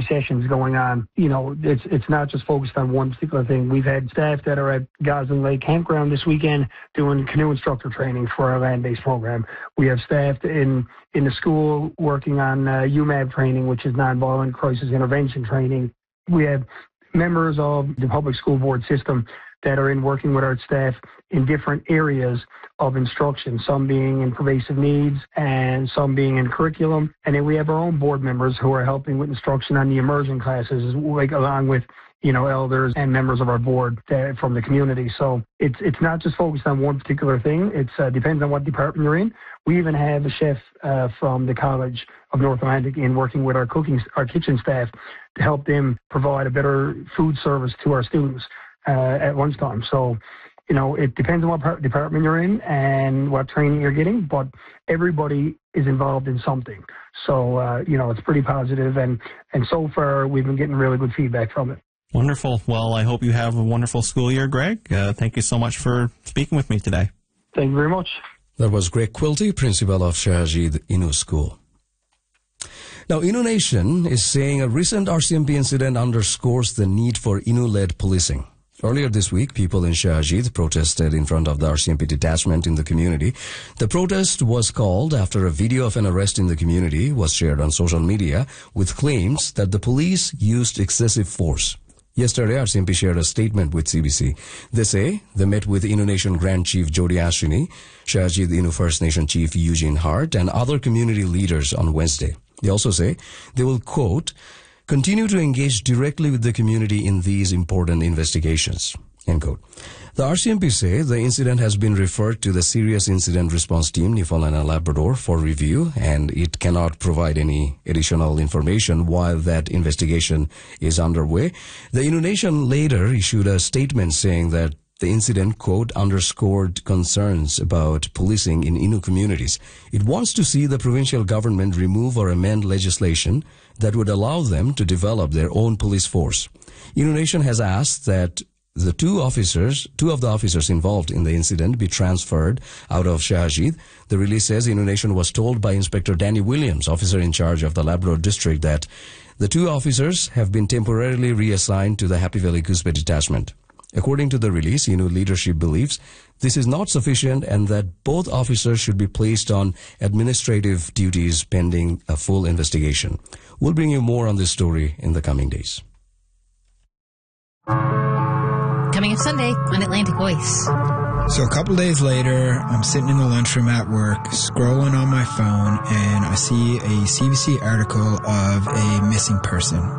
sessions going on. It's not just focused on one particular thing. We've had staff that are at Gosling Lake Campground this weekend doing canoe instructor training for our land-based program. We have staff in the school working on UMAV training, which is nonviolent crisis intervention training. We have members of the public school board system that are in working with our staff in different areas of instruction, some being in pervasive needs and some being in curriculum. And then we have our own board members who are helping with instruction on the immersion classes, along with elders and members of our board from the community. So it's not just focused on one particular thing. It depends on what department you're in. We even have a chef from the College of North Atlantic in working with our kitchen staff to help them provide a better food service to our students at lunchtime. So, it depends on what department you're in and what training you're getting, but everybody is involved in something. So, it's pretty positive, and so far we've been getting really good feedback from it. Wonderful. Well, I hope you have a wonderful school year, Greg. Thank you so much for speaking with me today. Thank you very much. That was Greg Quilty, principal of Shahajid Innu School. Now, Innu Nation is saying a recent RCMP incident underscores the need for Innu-led policing. Earlier this week, people in Shahajid protested in front of the RCMP detachment in the community. The protest was called after a video of an arrest in the community was shared on social media with claims that the police used excessive force. Yesterday, RCMP shared a statement with CBC. They say they met with Innu Nation Grand Chief Jody Ashwini, Shahajid Innu First Nation Chief Eugene Hart, and other community leaders on Wednesday. They also say they will, quote, continue to engage directly with the community in these important investigations, end quote. The RCMP say the incident has been referred to the Serious Incident Response Team, Newfoundland and Labrador, for review, and it cannot provide any additional information while that investigation is underway. The Innu Nation later issued a statement saying that the incident, quote, underscored concerns about policing in Innu communities. It wants to see the provincial government remove or amend legislation that would allow them to develop their own police force. Innu Nation has asked that the two of the officers involved in the incident be transferred out of Shahajid. The release says Innu Nation was told by Inspector Danny Williams, officer in charge of the Labrador district, that the two officers have been temporarily reassigned to the Happy Valley Coos Bay detachment. According to the release, Innu leadership believes this is not sufficient and that both officers should be placed on administrative duties pending a full investigation. We'll bring you more on this story in the coming days. Coming up Sunday on Atlantic Voice. So a couple days later, I'm sitting in the lunchroom at work, scrolling on my phone, and I see a CBC article of a missing person.